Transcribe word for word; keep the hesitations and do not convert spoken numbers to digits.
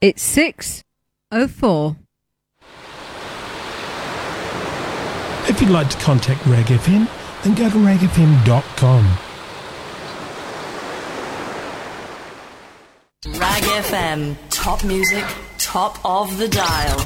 It's six oh four. If you'd like to contact Rag F M, then go to rag f m dot com. Rag F M, top music, top of the dial.